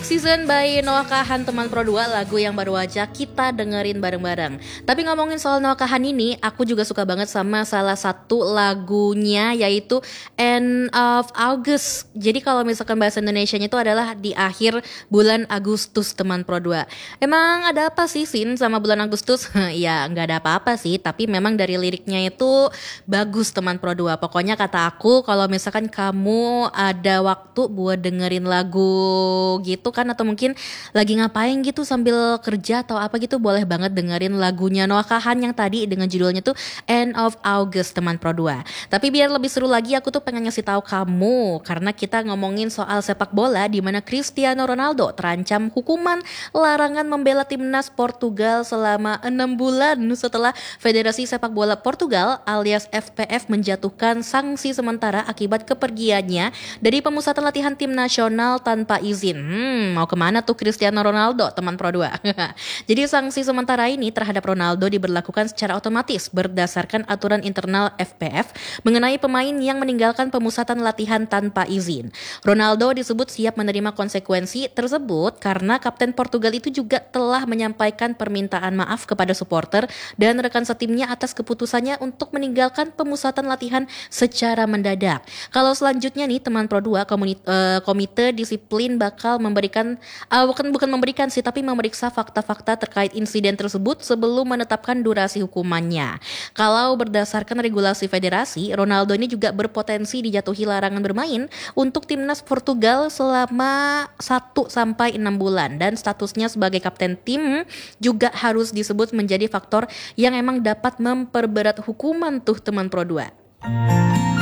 Season by Noah Kahan teman Pro 2, lagu yang baru aja kita dengerin bareng-bareng. Tapi ngomongin soal Noah Kahan ini, aku juga suka banget sama salah satu lagunya, yaitu End of August. Jadi kalau misalkan bahasa Indonesianya itu adalah di akhir bulan Agustus teman Pro 2. Emang ada apa sih Sin sama bulan Agustus? Ya nggak ada apa-apa sih, tapi memang dari liriknya itu bagus teman Pro 2. Pokoknya kata aku, kalau misalkan kamu ada waktu buat dengerin lagu gitu kan, atau mungkin lagi ngapain gitu sambil kerja atau apa gitu, boleh banget dengerin lagunya Noah Kahan yang tadi dengan judulnya tuh End of August teman Pro 2. Tapi biar lebih seru lagi, aku tuh pengen ngasih tahu kamu karena kita ngomongin soal sepak bola di mana Cristiano Ronaldo terancam hukuman larangan membela timnas Portugal selama 6 bulan setelah Federasi Sepak Bola Portugal alias FPF menjatuhkan sanksi sementara akibat kepergiannya dari pemusatan latihan tim nasional tanpa izin. Mau kemana tuh Cristiano Ronaldo teman Pro 2? Jadi sanksi sementara ini terhadap Ronaldo diberlakukan secara otomatis berdasarkan aturan internal FPF mengenai pemain yang meninggalkan pemusatan latihan tanpa izin. Ronaldo disebut siap menerima konsekuensi tersebut karena kapten Portugal itu juga telah menyampaikan permintaan maaf kepada supporter dan rekan setimnya atas keputusannya untuk meninggalkan pemusatan latihan secara mendadak. Kalau selanjutnya nih teman Pro 2, komite disiplin bakal memberikan bukan memberikan sih, tapi memeriksa fakta-fakta terkait insiden tersebut sebelum menetapkan durasi hukumannya. Kalau berdasarkan regulasi federasi, Ronaldo ini juga berpotensi dijatuhi larangan bermain untuk timnas Portugal selama 1-6 bulan dan statusnya sebagai kapten tim juga harus disebut menjadi faktor yang emang dapat memperberat hukuman tuh teman Pro 2.